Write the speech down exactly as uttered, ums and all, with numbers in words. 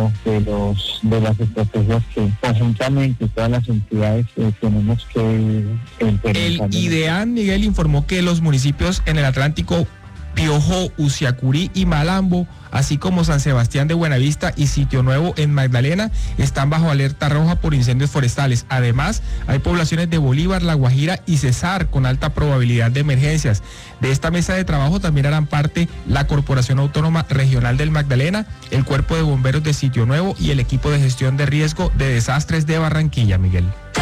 de los de las estrategias que conjuntamente todas las entidades eh, tenemos que implementar. El IDEAN, Miguel, informó que los municipios en el Atlántico Piojó, Uciacurí y Malambo, así como San Sebastián de Buenavista y Sitio Nuevo en Magdalena, están bajo alerta roja por incendios forestales. Además, hay poblaciones de Bolívar, La Guajira y Cesar con alta probabilidad de emergencias. De esta mesa de trabajo también harán parte la Corporación Autónoma Regional del Magdalena, el Cuerpo de Bomberos de Sitio Nuevo y el Equipo de Gestión de Riesgo de Desastres de Barranquilla, Miguel.